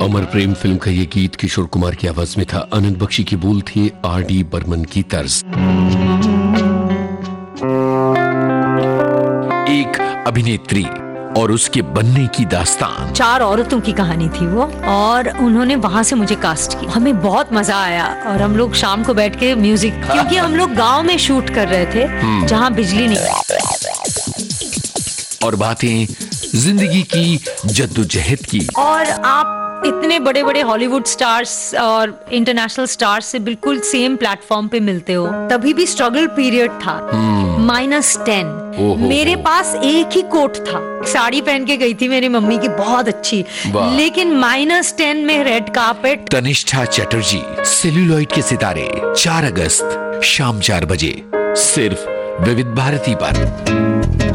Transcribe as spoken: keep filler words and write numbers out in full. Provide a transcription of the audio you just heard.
अमर प्रेम film का ये गीत किशोर कुमार की आवाज में था। आनंद बख्शी की बोल थे आर डी बर्मन की तर्ज। एक अभिनेत्री और उसके बनने की दास्तान। चार औरतों की कहानी थी वो, और उन्होंने वहां से मुझे कास्ट किया। हमें बहुत मजा आया और हम लोग शाम को बैठ के म्यूजिक, क्योंकि हम लोग गांव में शूट कर रहे थे जहां बिजली नहीं। और बातें जिंदगी की जद्दोजहद की। और आप इतने बड़े बड़े हॉलीवुड स्टार्स और इंटरनेशनल स्टार्स से बिल्कुल सेम प्लेटफॉर्म पे मिलते हो। तभी भी स्ट्रगल पीरियड था। Minus ten. मेरे पास एक ही कोट था, साड़ी पहन के गई थी मेरी मम्मी की बहुत अच्छी, लेकिन माइनस टेन में red carpet. Tanishtha Chatterjee, celluloid के सितारे, चार अगस्त शाम चार बजे सिर्फ विविध भारती पर।